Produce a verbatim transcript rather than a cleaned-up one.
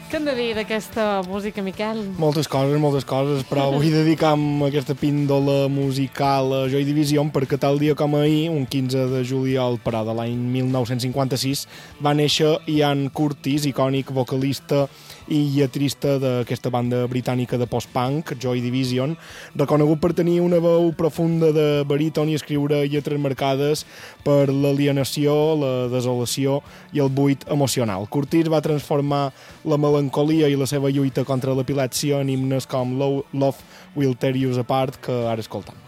Què hem de dir d'aquesta música, Miquel? Moltes coses, moltes coses, però vull dedicar aquesta píndola musical a Joy Division perquè tal dia com ahir, un quinze de juliol, però de l'any mil nou-cents cinquanta-sis, va néixer Ian Curtis, icònic vocalista i lletrista d'aquesta banda britànica de post-punk, Joy Division, reconegut per tenir una veu profunda de baríton i escriure lletres marcades per l'alienació, la desolació i el buit emocional. Curtis va transformar la melancolia i la seva lluita contra l'epilèpsia en himnes com Love Will Tear Us Apart, que ara escoltem.